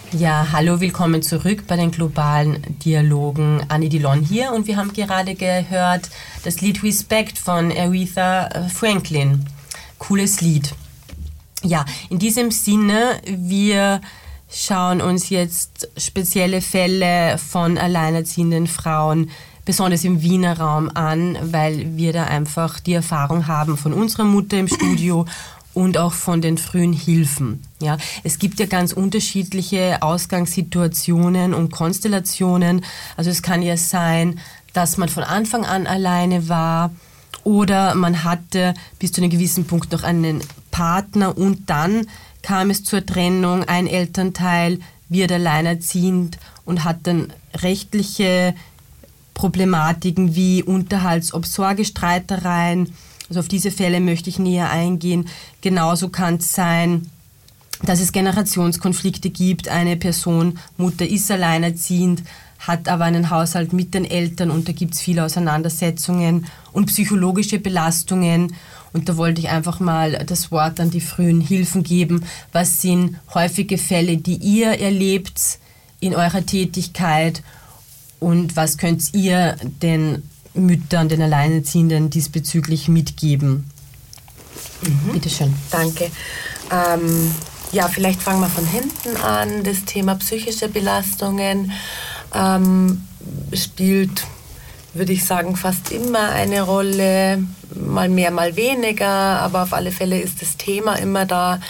Ja, hallo, willkommen zurück bei den globalen Dialogen. Annie Dillon hier und wir haben gerade gehört das Lied Respect von Aretha Franklin. Cooles Lied. Ja, in diesem Sinne, wir schauen uns jetzt spezielle Fälle von alleinerziehenden Frauen, besonders im Wiener Raum an, weil wir da einfach die Erfahrung haben von unserer Mutter im Studio und auch von den frühen Hilfen. Ja, es gibt ja ganz unterschiedliche Ausgangssituationen und Konstellationen. Also es kann ja sein, dass man von Anfang an alleine war oder man hatte bis zu einem gewissen Punkt noch einen Partner und dann kam es zur Trennung. Ein Elternteil wird alleinerziehend und hat dann rechtliche Problematiken wie Unterhaltsobsorgestreitereien. Also auf diese Fälle möchte ich näher eingehen. Genauso kann es sein, dass es Generationskonflikte gibt. Eine Person, Mutter ist alleinerziehend, hat aber einen Haushalt mit den Eltern und da gibt es viele Auseinandersetzungen und psychologische Belastungen. Und da wollte ich einfach mal das Wort an die frühen Hilfen geben. Was sind häufige Fälle, die ihr erlebt in eurer Tätigkeit und was könnt ihr den Müttern, den Alleinerziehenden diesbezüglich mitgeben? Bitte schön. Danke. Ja, vielleicht fangen wir von hinten an. Das Thema psychische Belastungen spielt, würde ich sagen, fast immer eine Rolle, mal mehr, mal weniger, aber auf alle Fälle ist das Thema immer da.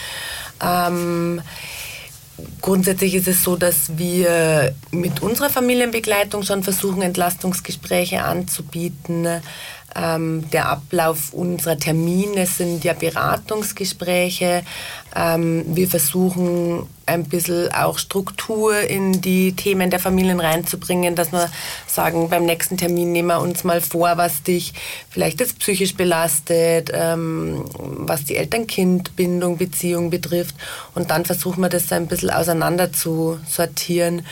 Grundsätzlich ist es so, dass wir mit unserer Familienbegleitung schon versuchen, Entlastungsgespräche anzubieten. Der Ablauf unserer Termine sind ja Beratungsgespräche. Wir versuchen ein bisschen auch Struktur in die Themen der Familien reinzubringen, dass wir sagen, beim nächsten Termin nehmen wir uns mal vor, was dich vielleicht jetzt psychisch belastet, was die Eltern-Kind-Bindung, Beziehung betrifft. Und dann versuchen wir das ein bisschen auseinander zu sortieren.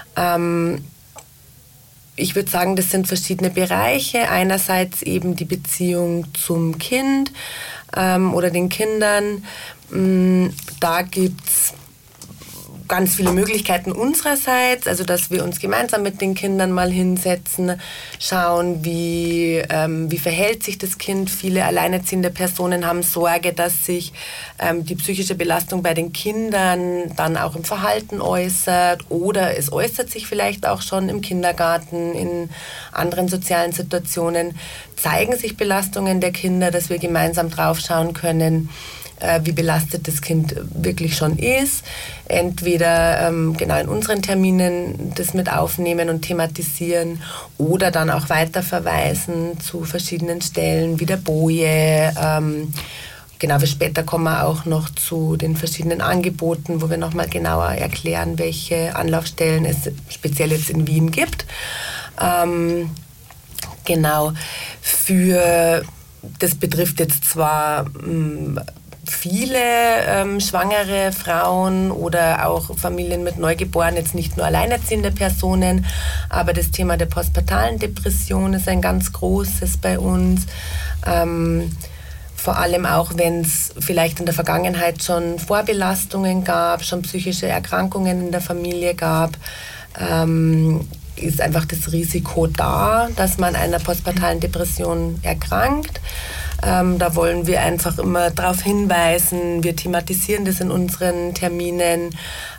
Ich würde sagen, das sind verschiedene Bereiche. Einerseits eben die Beziehung zum Kind oder den Kindern. Da gibt es ganz viele Möglichkeiten unsererseits, also dass wir uns gemeinsam mit den Kindern mal hinsetzen, schauen, wie verhält sich das Kind. Viele alleinerziehende Personen haben Sorge, dass sich die psychische Belastung bei den Kindern dann auch im Verhalten äußert oder es äußert sich vielleicht auch schon im Kindergarten, in anderen sozialen Situationen, zeigen sich Belastungen der Kinder, dass wir gemeinsam drauf schauen können, wie belastet das Kind wirklich schon ist. Entweder genau in unseren Terminen das mit aufnehmen und thematisieren oder dann auch weiterverweisen zu verschiedenen Stellen wie der Boje. Genau, später kommen wir auch noch zu den verschiedenen Angeboten, wo wir nochmal genauer erklären, welche Anlaufstellen es speziell jetzt in Wien gibt. Genau, das betrifft jetzt zwar viele schwangere Frauen oder auch Familien mit Neugeborenen, jetzt nicht nur alleinerziehende Personen, aber das Thema der postpartalen Depression ist ein ganz großes bei uns. Vor allem auch, wenn es vielleicht in der Vergangenheit schon Vorbelastungen gab, schon psychische Erkrankungen in der Familie gab, ist einfach das Risiko da, dass man einer postpartalen Depression erkrankt. Da wollen wir einfach immer darauf hinweisen. Wir thematisieren das in unseren Terminen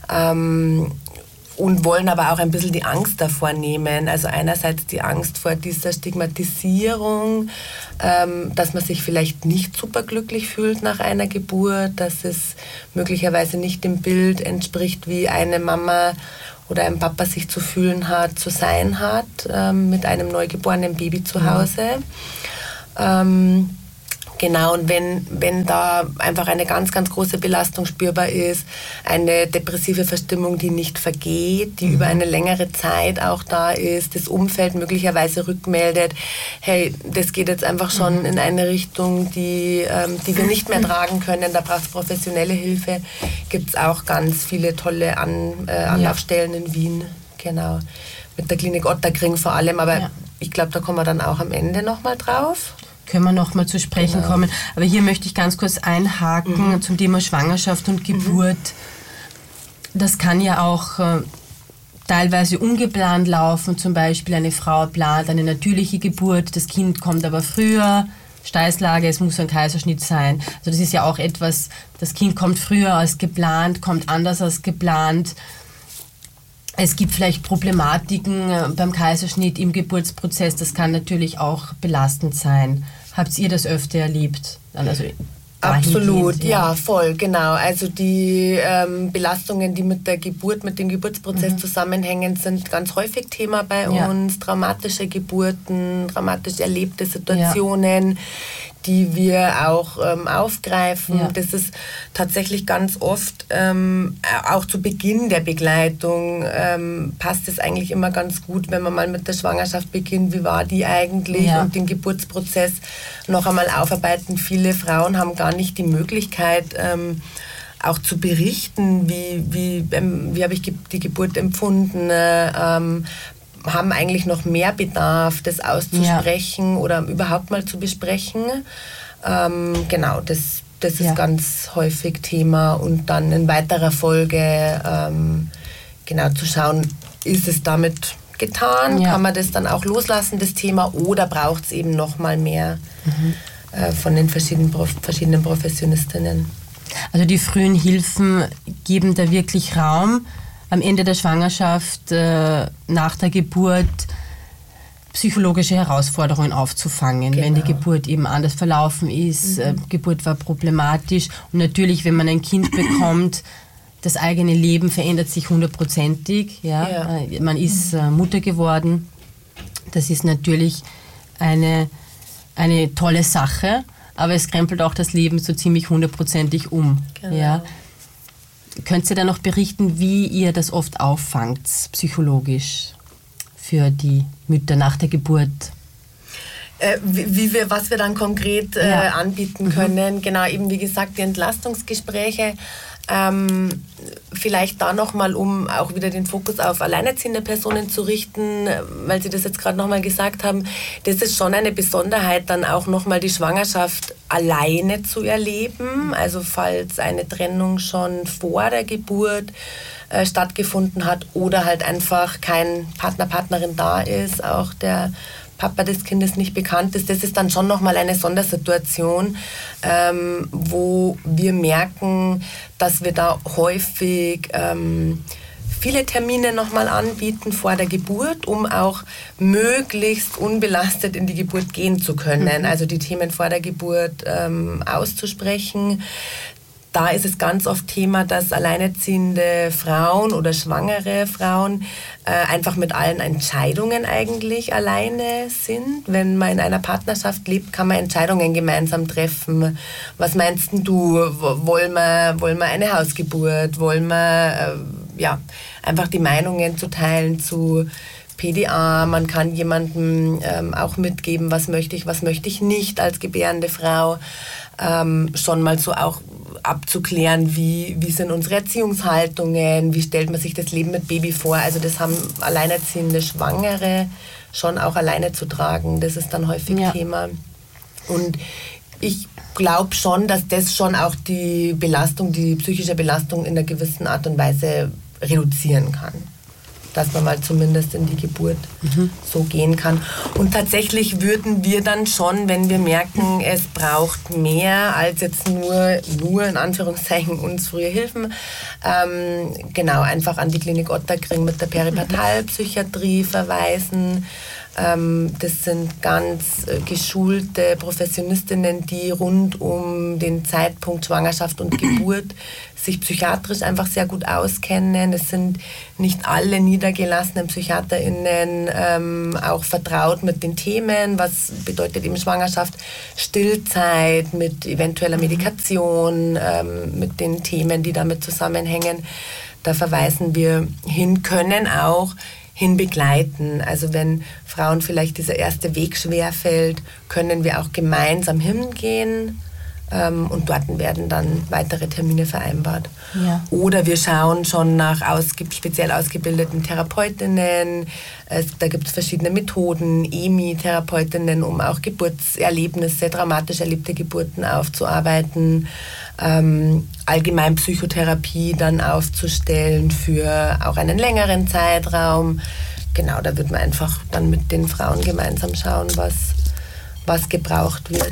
und wollen aber auch ein bisschen die Angst davor nehmen. Also einerseits die Angst vor dieser Stigmatisierung, dass man sich vielleicht nicht superglücklich fühlt nach einer Geburt, dass es möglicherweise nicht dem Bild entspricht, wie eine Mama oder ein Papa sich zu fühlen hat, zu sein hat, mit einem neugeborenen Baby zu Hause. Genau, und wenn da einfach eine ganz, ganz große Belastung spürbar ist, eine depressive Verstimmung, die nicht vergeht, die über eine längere Zeit auch da ist, das Umfeld möglicherweise rückmeldet, hey, das geht jetzt einfach schon in eine Richtung, die wir nicht mehr tragen können, da braucht es professionelle Hilfe, gibt es auch ganz viele tolle Anlaufstellen in Wien, genau, mit der Klinik Ottakring vor allem, aber ich glaube, da kommen wir dann auch am Ende nochmal drauf. Können wir noch mal zu sprechen kommen. Aber hier möchte ich ganz kurz einhaken zum Thema Schwangerschaft und Geburt. das kann ja auch teilweise ungeplant laufen. Zum Beispiel eine Frau plant eine natürliche Geburt, das Kind kommt aber früher, Steißlage, es muss ein Kaiserschnitt sein. Also das ist ja auch etwas, das Kind kommt früher als geplant, kommt anders als geplant. Es gibt vielleicht Problematiken beim Kaiserschnitt im Geburtsprozess, das kann natürlich auch belastend sein. Habt ihr das öfter erlebt? Also absolut, ja, voll, genau. Also die Belastungen, die mit der Geburt, mit dem Geburtsprozess zusammenhängen, sind ganz häufig Thema bei uns. Traumatische Geburten, dramatisch erlebte Situationen, die wir auch aufgreifen. Ja. Das ist tatsächlich ganz oft, auch zu Beginn der Begleitung, passt es eigentlich immer ganz gut, wenn man mal mit der Schwangerschaft beginnt, wie war die eigentlich, und den Geburtsprozess noch einmal aufarbeiten. Viele Frauen haben gar nicht die Möglichkeit, auch zu berichten, wie habe ich die Geburt empfunden, haben eigentlich noch mehr Bedarf, das auszusprechen oder überhaupt mal zu besprechen. Genau, das ist ganz häufig Thema. Und dann in weiterer Folge genau zu schauen, ist es damit getan? Kann man das dann auch loslassen, das Thema? Oder braucht es eben noch mal mehr von den verschiedenen Professionistinnen? Also die frühen Hilfen geben da wirklich Raum, am Ende der Schwangerschaft, nach der Geburt, psychologische Herausforderungen aufzufangen, wenn die Geburt eben anders verlaufen ist, Geburt war problematisch. Und natürlich, wenn man ein Kind bekommt, das eigene Leben verändert sich 100%. Man ist Mutter geworden. Das ist natürlich eine tolle Sache, aber es krempelt auch das Leben so ziemlich 100%ig um. Genau. Ja. Könnt ihr da noch berichten, wie ihr das oft auffangt, psychologisch, für die Mütter nach der Geburt? Was wir dann konkret anbieten können. Genau, eben wie gesagt, die Entlastungsgespräche. Vielleicht da nochmal, um auch wieder den Fokus auf alleinerziehende Personen zu richten, weil Sie das jetzt gerade nochmal gesagt haben, das ist schon eine Besonderheit, dann auch nochmal die Schwangerschaft alleine zu erleben. Also falls eine Trennung schon vor der Geburt stattgefunden hat oder halt einfach kein Partner, Partnerin da ist, auch der Papa des Kindes nicht bekannt ist, das ist dann schon nochmal eine Sondersituation, wo wir merken, dass wir da häufig viele Termine nochmal anbieten vor der Geburt, um auch möglichst unbelastet in die Geburt gehen zu können. Also die Themen vor der Geburt auszusprechen. Da ist es ganz oft Thema, dass alleinerziehende Frauen oder schwangere Frauen einfach mit allen Entscheidungen eigentlich alleine sind. Wenn man in einer Partnerschaft lebt, kann man Entscheidungen gemeinsam treffen. Was meinst du? Wollen wir eine Hausgeburt? Wollen wir einfach die Meinungen zu teilen zu PDA? Man kann jemandem auch mitgeben, was möchte ich nicht als gebärende Frau. Schon mal so auch abzuklären, wie sind unsere Erziehungshaltungen, wie stellt man sich das Leben mit Baby vor. Also das haben alleinerziehende Schwangere schon auch alleine zu tragen. Das ist dann häufig Thema. Und ich glaube schon, dass das schon auch die psychische Belastung in einer gewissen Art und Weise reduzieren kann. Dass man mal zumindest in die Geburt so gehen kann. Und tatsächlich würden wir dann schon, wenn wir merken, es braucht mehr als jetzt nur in Anführungszeichen uns frühe Hilfen, einfach an die Klinik Ottakring mit der Peripartalpsychiatrie verweisen. Das sind ganz geschulte Professionistinnen, die rund um den Zeitpunkt Schwangerschaft und Geburt sich psychiatrisch einfach sehr gut auskennen. Es sind nicht alle niedergelassenen PsychiaterInnen auch vertraut mit den Themen. Was bedeutet eben Schwangerschaft? Stillzeit mit eventueller Medikation, mit den Themen, die damit zusammenhängen. Da verweisen wir hin, können auch hinbegleiten. Also wenn Frauen vielleicht dieser erste Weg schwerfällt, können wir auch gemeinsam hingehen, Und dort werden dann weitere Termine vereinbart. Ja. Oder wir schauen schon nach speziell ausgebildeten Therapeutinnen. Da gibt es verschiedene Methoden, EMI-Therapeutinnen, um auch Geburtserlebnisse, dramatisch erlebte Geburten aufzuarbeiten. Allgemein Psychotherapie dann aufzustellen für auch einen längeren Zeitraum. Genau, da wird man einfach dann mit den Frauen gemeinsam schauen, was gebraucht wird.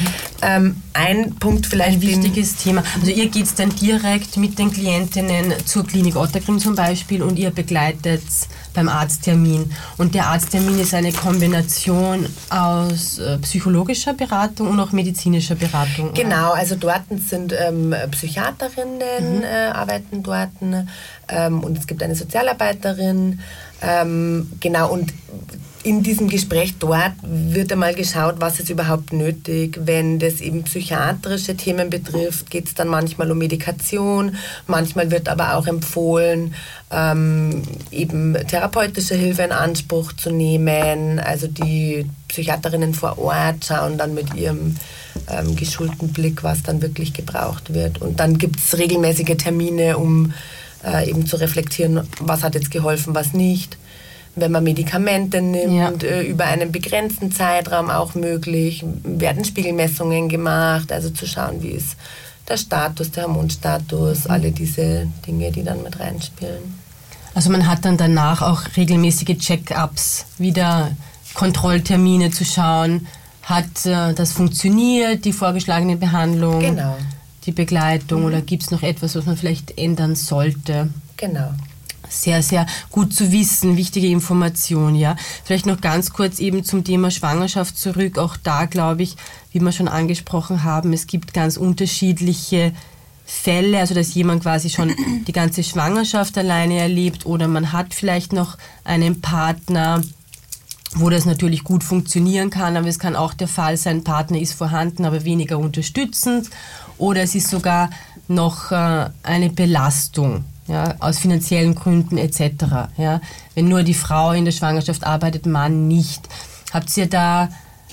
Ein Punkt vielleicht... Ein wichtiges Thema. Also ihr geht dann direkt mit den Klientinnen zur Klinik Ottakring zum Beispiel und ihr begleitet beim Arzttermin. Und der Arzttermin ist eine Kombination aus psychologischer Beratung und auch medizinischer Beratung. Genau, also dort sind Psychiaterinnen arbeiten dort und es gibt eine Sozialarbeiterin. Genau, und in diesem Gespräch dort wird einmal geschaut, was ist überhaupt nötig. Wenn das eben psychiatrische Themen betrifft, geht es dann manchmal um Medikation. Manchmal wird aber auch empfohlen, eben therapeutische Hilfe in Anspruch zu nehmen. Also die Psychiaterinnen vor Ort schauen dann mit ihrem geschulten Blick, was dann wirklich gebraucht wird. Und dann gibt es regelmäßige Termine, um eben zu reflektieren, was hat jetzt geholfen, was nicht. Wenn man Medikamente nimmt, über einen begrenzten Zeitraum auch möglich, werden Spiegelmessungen gemacht, also zu schauen, wie ist der Status, der Hormonstatus, alle diese Dinge, die dann mit reinspielen. Also man hat dann danach auch regelmäßige Check-ups, wieder Kontrolltermine zu schauen, hat das funktioniert, die vorgeschlagene Behandlung, genau. Die Begleitung oder gibt es noch etwas, was man vielleicht ändern sollte? Genau. Sehr, sehr gut zu wissen, wichtige Information, ja. Vielleicht noch ganz kurz eben zum Thema Schwangerschaft zurück. Auch da glaube ich, wie wir schon angesprochen haben, es gibt ganz unterschiedliche Fälle, also dass jemand quasi schon die ganze Schwangerschaft alleine erlebt oder man hat vielleicht noch einen Partner, wo das natürlich gut funktionieren kann, aber es kann auch der Fall sein, Partner ist vorhanden, aber weniger unterstützend oder es ist sogar noch eine Belastung. Ja, aus finanziellen Gründen etc. Ja, wenn nur die Frau in der Schwangerschaft arbeitet, Mann nicht. Habt ihr da,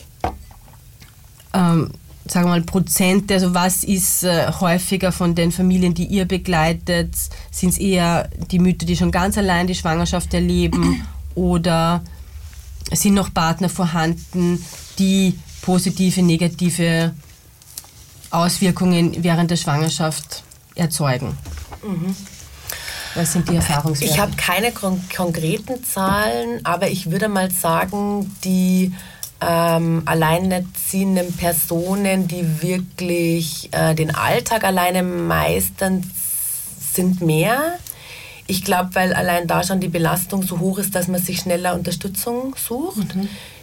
sagen wir mal, Prozente, also was ist häufiger von den Familien, die ihr begleitet? Sind es eher die Mütter, die schon ganz allein die Schwangerschaft erleben oder sind noch Partner vorhanden, die positive, negative Auswirkungen während der Schwangerschaft erzeugen? Was sind die Erfahrungswerte? Ich habe keine konkreten Zahlen, aber ich würde mal sagen, die alleinerziehenden Personen, die wirklich den Alltag alleine meistern, sind mehr. Ich glaube, weil allein da schon die Belastung so hoch ist, dass man sich schneller Unterstützung sucht.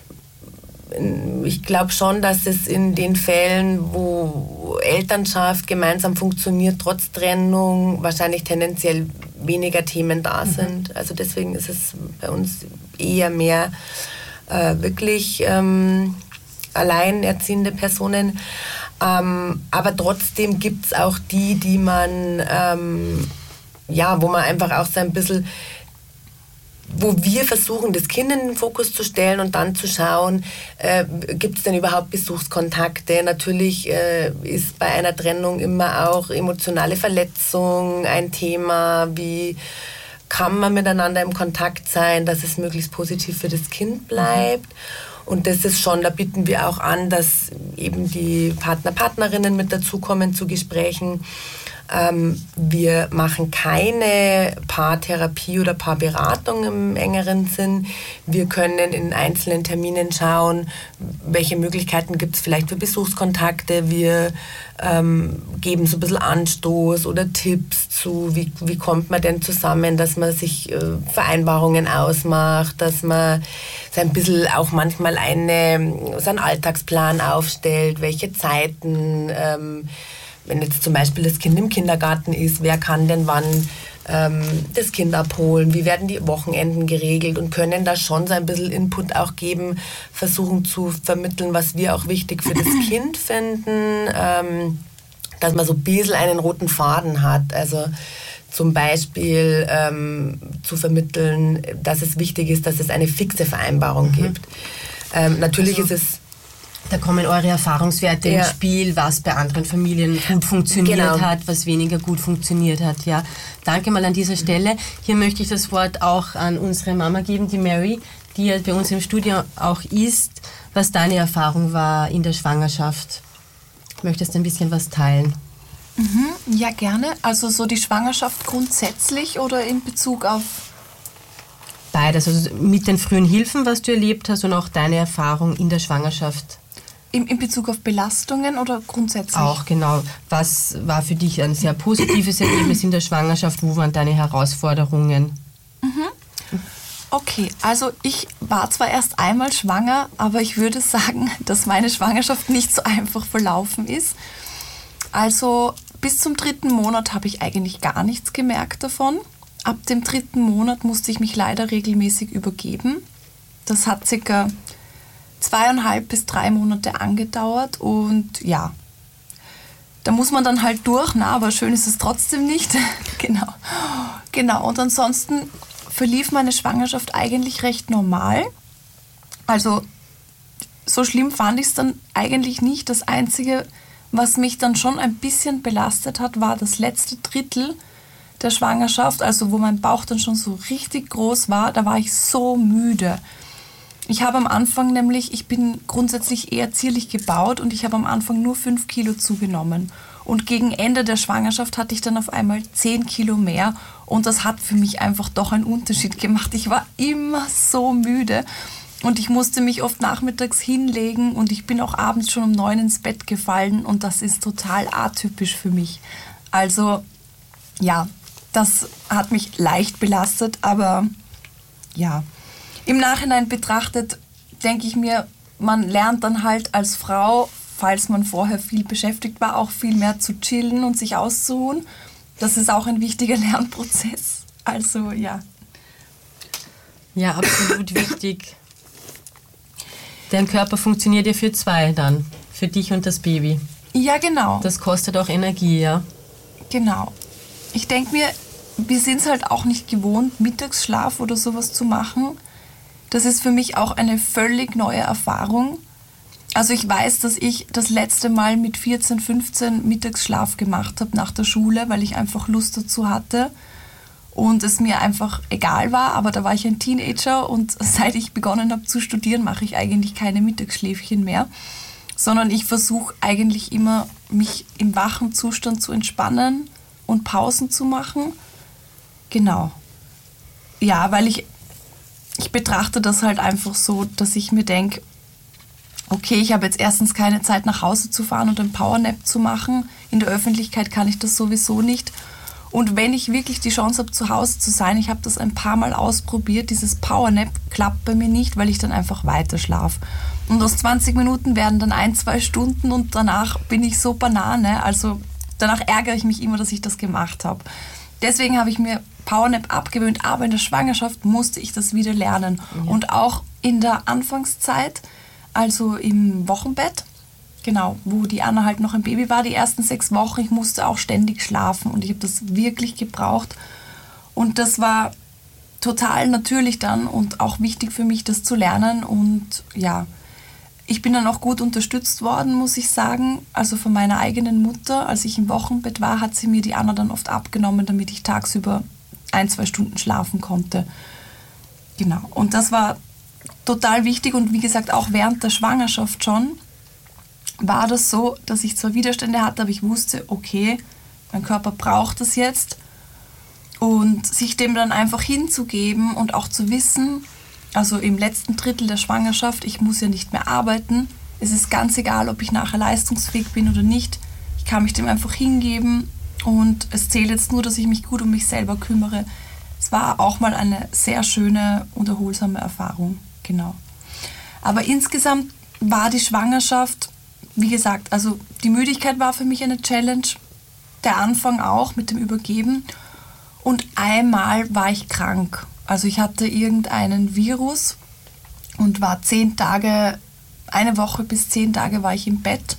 Ich glaube schon, dass es in den Fällen, wo Elternschaft gemeinsam funktioniert, trotz Trennung, wahrscheinlich tendenziell weniger Themen da sind. Also deswegen ist es bei uns eher mehr wirklich alleinerziehende Personen. Aber trotzdem gibt es auch die man, wo man einfach auch so ein bisschen, wo wir versuchen, das Kind in den Fokus zu stellen und dann zu schauen, gibt es denn überhaupt Besuchskontakte? Natürlich ist bei einer Trennung immer auch emotionale Verletzung ein Thema. Wie kann man miteinander im Kontakt sein, dass es möglichst positiv für das Kind bleibt? Und das ist schon, da bieten wir auch an, dass eben die Partnerinnen mit dazukommen zu Gesprächen. Wir machen keine Paartherapie oder Paarberatung im engeren Sinn. Wir können in einzelnen Terminen schauen, welche Möglichkeiten gibt es vielleicht für Besuchskontakte. Wir geben so ein bisschen Anstoß oder Tipps zu, wie kommt man denn zusammen, dass man sich Vereinbarungen ausmacht, dass man so ein bisschen auch manchmal so einen Alltagsplan aufstellt, welche Zeiten, wenn jetzt zum Beispiel das Kind im Kindergarten ist, wer kann denn wann das Kind abholen, wie werden die Wochenenden geregelt und können da schon so ein bisschen Input auch geben, versuchen zu vermitteln, was wir auch wichtig für das Kind finden, dass man so ein bisschen einen roten Faden hat, also zum Beispiel zu vermitteln, dass es wichtig ist, dass es eine fixe Vereinbarung gibt. Natürlich ist es Da kommen eure Erfahrungswerte ins Spiel, was bei anderen Familien gut funktioniert hat, was weniger gut funktioniert hat. Ja, danke mal an dieser Stelle. Hier möchte ich das Wort auch an unsere Mama geben, die Mary, die ja bei uns im Studio auch ist, was deine Erfahrung war in der Schwangerschaft. Möchtest du ein bisschen was teilen? Ja, gerne. Also so die Schwangerschaft grundsätzlich oder in Bezug auf... Beides, also mit den frühen Hilfen, was du erlebt hast und auch deine Erfahrung in der Schwangerschaft. In Bezug auf Belastungen oder grundsätzlich? Auch, genau. Was war für dich ein sehr positives Erlebnis in der Schwangerschaft? Wo waren deine Herausforderungen? Okay, also ich war zwar erst einmal schwanger, aber ich würde sagen, dass meine Schwangerschaft nicht so einfach verlaufen ist. Also bis zum 3. Monat habe ich eigentlich gar nichts gemerkt davon. Ab dem 3. Monat musste ich mich leider regelmäßig übergeben. Das hat ca. 2,5 bis 3 Monate angedauert und ja, da muss man dann halt durch, aber schön ist es trotzdem nicht. Genau. Und ansonsten verlief meine Schwangerschaft eigentlich recht normal. Also so schlimm fand ich es dann eigentlich nicht. Das Einzige, was mich dann schon ein bisschen belastet hat, war das letzte Drittel der Schwangerschaft, also wo mein Bauch dann schon so richtig groß war, da war ich so müde. Ich habe am Anfang nämlich, ich bin grundsätzlich eher zierlich gebaut und ich habe am Anfang nur 5 Kilo zugenommen. Und gegen Ende der Schwangerschaft hatte ich dann auf einmal 10 Kilo mehr und das hat für mich einfach doch einen Unterschied gemacht. Ich war immer so müde und ich musste mich oft nachmittags hinlegen und ich bin auch abends schon um 9 ins Bett gefallen und das ist total atypisch für mich. Also ja, das hat mich leicht belastet, aber ja. Im Nachhinein betrachtet, denke ich mir, man lernt dann halt als Frau, falls man vorher viel beschäftigt war, auch viel mehr zu chillen und sich auszuruhen. Das ist auch ein wichtiger Lernprozess. Also ja. Ja, absolut wichtig. Dein Körper funktioniert ja für 2 dann, für dich und das Baby. Ja, genau. Das kostet auch Energie, ja. Genau. Ich denke mir, wir sind es halt auch nicht gewohnt, Mittagsschlaf oder sowas zu machen. Das ist für mich auch eine völlig neue Erfahrung. Also ich weiß, dass ich das letzte Mal mit 14, 15 Mittagsschlaf gemacht habe nach der Schule, weil ich einfach Lust dazu hatte und es mir einfach egal war. Aber da war ich ein Teenager und seit ich begonnen habe zu studieren, mache ich eigentlich keine Mittagsschläfchen mehr, sondern ich versuche eigentlich immer, mich im wachen Zustand zu entspannen und Pausen zu machen. Genau. Ja, weil ich betrachte das halt einfach so, dass ich mir denke, okay, ich habe jetzt erstens keine Zeit nach Hause zu fahren und einen Powernap zu machen. In der Öffentlichkeit kann ich das sowieso nicht. Und wenn ich wirklich die Chance habe, zu Hause zu sein, ich habe das ein paar Mal ausprobiert, dieses Powernap klappt bei mir nicht, weil ich dann einfach weiter schlafe. Und aus 20 Minuten werden dann 1-2 Stunden und danach bin ich so Banane. Also danach ärgere ich mich immer, dass ich das gemacht habe. Deswegen habe ich mir Powernap abgewöhnt, aber in der Schwangerschaft musste ich das wieder lernen. Ja. Und auch in der Anfangszeit, also im Wochenbett, genau, wo die Anna halt noch ein Baby war, die ersten 6 Wochen, ich musste auch ständig schlafen und ich habe das wirklich gebraucht. Und das war total natürlich dann und auch wichtig für mich, das zu lernen. Und ja, ich bin dann auch gut unterstützt worden, muss ich sagen. Also von meiner eigenen Mutter, als ich im Wochenbett war, hat sie mir die Anna dann oft abgenommen, damit ich tagsüber 1-2 Stunden schlafen konnte. Genau. Und das war total wichtig und wie gesagt, auch während der Schwangerschaft schon war das so, dass ich zwar Widerstände hatte, aber ich wusste, okay, mein Körper braucht das jetzt. Und sich dem dann einfach hinzugeben und auch zu wissen, also im letzten Drittel der Schwangerschaft, ich muss ja nicht mehr arbeiten. Es ist ganz egal, ob ich nachher leistungsfähig bin oder nicht. Ich kann mich dem einfach hingeben und es zählt jetzt nur, dass ich mich gut um mich selber kümmere. Es war auch mal eine sehr schöne und erholsame Erfahrung, genau. Aber insgesamt war die Schwangerschaft, wie gesagt, also die Müdigkeit war für mich eine Challenge, der Anfang auch mit dem Übergeben und einmal war ich krank. Also ich hatte irgendeinen Virus und war 10 Tage, eine Woche bis 10 Tage war ich im Bett.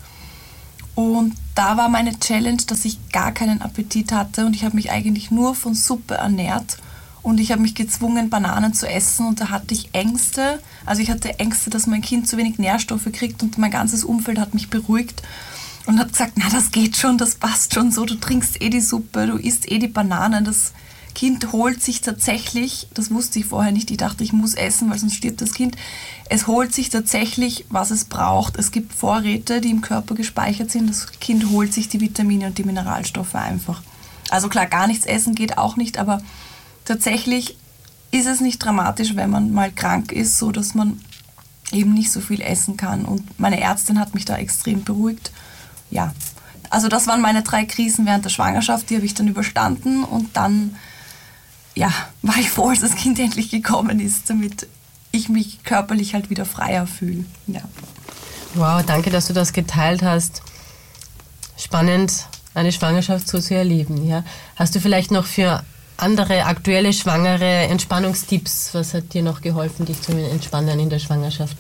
Und da war meine Challenge, dass ich gar keinen Appetit hatte und ich habe mich eigentlich nur von Suppe ernährt. und ich habe mich gezwungen, Bananen zu essen und da hatte ich Ängste. Also ich hatte Ängste, dass mein Kind zu wenig Nährstoffe kriegt und mein ganzes Umfeld hat mich beruhigt und hat gesagt, na, das geht schon, das passt schon so, du trinkst eh die Suppe, du isst eh die Bananen, das Kind holt sich tatsächlich, das wusste ich vorher nicht, ich dachte, ich muss essen, weil sonst stirbt das Kind. Es holt sich tatsächlich, was es braucht. Es gibt Vorräte, die im Körper gespeichert sind. Das Kind holt sich die Vitamine und die Mineralstoffe einfach. Also klar, gar nichts essen geht auch nicht, aber tatsächlich ist es nicht dramatisch, wenn man mal krank ist, so dass man eben nicht so viel essen kann. Und meine Ärztin hat mich da extrem beruhigt. Ja, also das waren meine 3 Krisen während der Schwangerschaft, die habe ich dann überstanden und dann war ich froh, als das Kind endlich gekommen ist, damit ich mich körperlich halt wieder freier fühle. Ja. Wow, danke, dass du das geteilt hast. Spannend, eine Schwangerschaft so zu erleben. Ja. Hast du vielleicht noch für andere aktuelle Schwangere Entspannungstipps? Was hat dir noch geholfen, dich zu entspannen in der Schwangerschaft?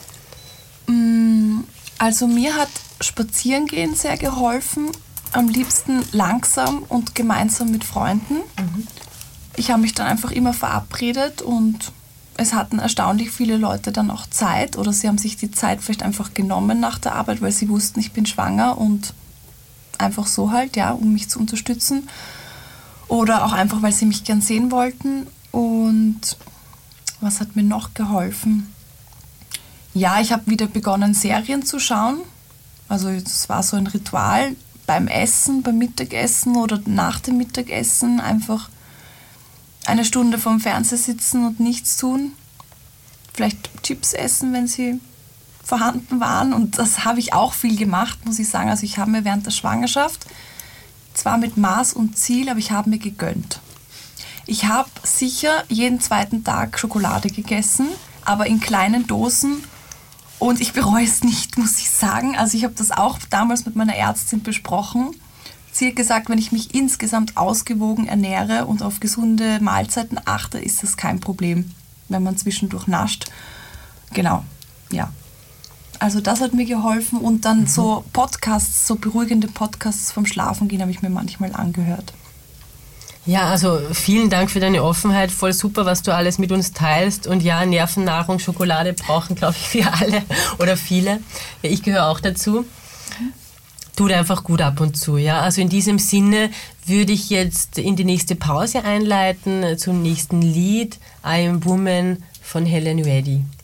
Also mir hat Spazierengehen sehr geholfen. Am liebsten langsam und gemeinsam mit Freunden. Ich habe mich dann einfach immer verabredet und es hatten erstaunlich viele Leute dann auch Zeit oder sie haben sich die Zeit vielleicht einfach genommen nach der Arbeit, weil sie wussten, ich bin schwanger und einfach so halt, ja, um mich zu unterstützen. Oder auch einfach, weil sie mich gern sehen wollten. Und was hat mir noch geholfen? Ja, ich habe wieder begonnen, Serien zu schauen. Also es war so ein Ritual beim Essen, beim Mittagessen oder nach dem Mittagessen einfach eine Stunde vorm Fernseher sitzen und nichts tun. Vielleicht Chips essen, wenn sie vorhanden waren. Und das habe ich auch viel gemacht, muss ich sagen. Also ich habe mir während der Schwangerschaft, zwar mit Maß und Ziel, aber ich habe mir gegönnt. Ich habe sicher jeden 2. Tag Schokolade gegessen, aber in kleinen Dosen. Und ich bereue es nicht, muss ich sagen. Also ich habe das auch damals mit meiner Ärztin besprochen. Sie hat gesagt, wenn ich mich insgesamt ausgewogen ernähre und auf gesunde Mahlzeiten achte, ist das kein Problem, wenn man zwischendurch nascht. Genau, ja. Also das hat mir geholfen und dann so Podcasts, so beruhigende Podcasts vom Schlafengehen habe ich mir manchmal angehört. Ja, also vielen Dank für deine Offenheit, voll super, was du alles mit uns teilst. Und ja, Nervennahrung, Schokolade brauchen, glaube ich, wir alle oder viele. Ja, ich gehöre auch dazu. Tut einfach gut ab und zu, ja. Also in diesem Sinne würde ich jetzt in die nächste Pause einleiten zum nächsten Lied, I Am Woman von Helen Reddy.